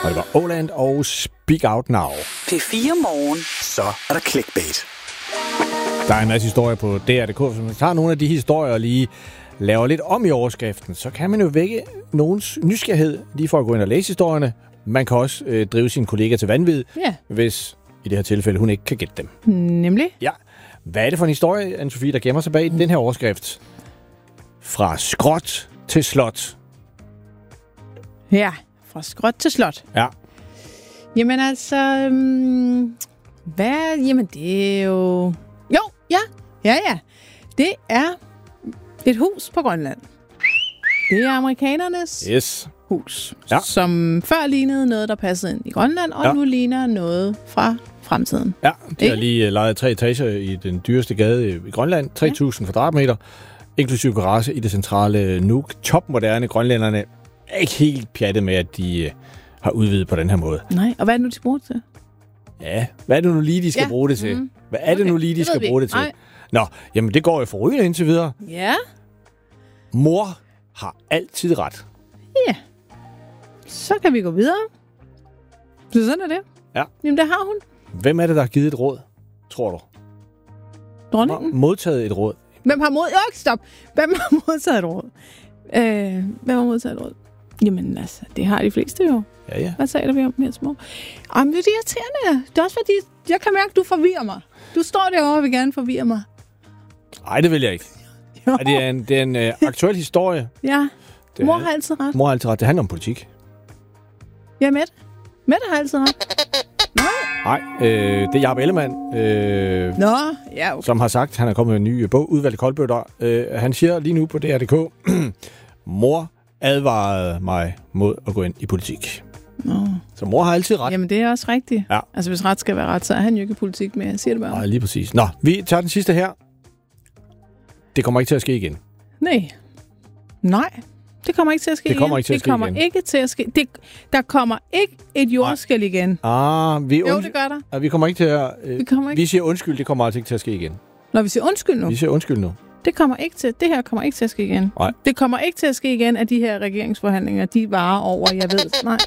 Og det var Åland og Speak Out Now. P4 Morgen. Så er der clickbait. Der er en masse historier på DR.dk. Hvis man tager nogle af de historier og lige laver lidt om i overskriften, så kan man jo vække nogens nysgerrighed lige for at gå ind og læse historierne. Man kan også drive sine kollegaer til vanvid, hvis i det her tilfælde hun ikke kan gætte dem. Nemlig? Ja. Hvad er det for en historie, Anne-Sophie, der gemmer sig bag den her overskrift? Fra skråt til slot. Ja, fra skråt til slot. Ja. Jamen altså, hvad? Jamen det er jo... Ja. Det er et hus på Grønland. Det er amerikanernes hus, som før lignede noget, der passede ind i Grønland, og nu ligner noget fra fremtiden. Ja, de har lige lejet 3 etager i den dyreste gade i Grønland. 3.000 kvadratmeter, inklusive garage i det centrale Nuuk. Topmoderne grønlænderne er ikke helt pjattet med, at de har udvidet på den her måde. Nej, og hvad er det nu, de bruger det til? Ja, hvad er det nu lige, de skal bruge det til? Hvad er det nu lige, de skal bruge det til? Nå, jamen det går jo for rygende indtil videre. Ja. Mor har altid ret. Ja. Så kan vi gå videre. Så sådan er det. Ja. Jamen, det har hun. Hvem er det, der har givet et råd, tror du? Dronningen. Modtaget et råd. Hvem har modtaget et råd? Hvem har modtaget et råd? Jamen altså, det har de fleste jo. Ja. Hvad taler vi om her, små? Jamen, det er irriterende. Det er også fordi, jeg kan mærke, at du forvirrer mig. Du står derovre og vil gerne forvirre mig. Nej, det vil jeg ikke. Ja, det er en aktuel historie. Ja. Mor har altid ret. Mor har altid ret. Det handler om politik. Ja, Mette. Mette har altid ret. Nej, det er Jacob Ellemann, okay. som har sagt, han er kommet med en ny bog, Udvalgte koldbøtter. Han siger lige nu på DR.dk, mor advarede mig mod at gå ind i politik. Så mor har altid ret. Jamen, det er også rigtigt. Ja. Altså, hvis ret skal være ret, så er han jo ikke i politik med. Jeg siger det bare. Nej, lige præcis. Nå, vi tager den sidste her. Det kommer ikke til at ske igen. Nej. Det kommer ikke til at ske igen. Det kommer ikke til at ske igen. Ikke til at ske. Der kommer ikke et jordskælv igen. Det gør der. Vi kommer ikke til at... Vi siger undskyld, det kommer altså ikke til at ske igen. Når vi siger undskyld nu? Vi siger undskyld nu. Det her kommer ikke til at ske igen. Nej. Det kommer ikke til at ske igen, at de her regeringsforhandlinger, de varer over, jeg ved. Nej.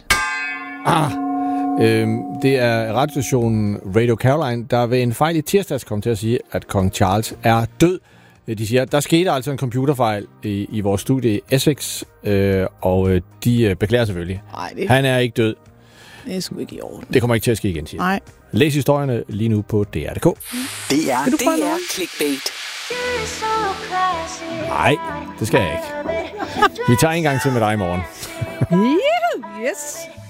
Det er radiostationen Radio Caroline, der ved en fejl i tirsdags kom til at sige, at kong Charles er død. De siger, der skete altså en computerfejl i vores studie i Essex, og de beklager selvfølgelig. Han er ikke død. Det er sgu ikke i orden. Det kommer ikke til at ske igen, siger. Nej. Læs historierne lige nu på DR.dk. Det er clickbait. Nej, det skal jeg ikke. Vi tager en gang til med dig i morgen. Yes.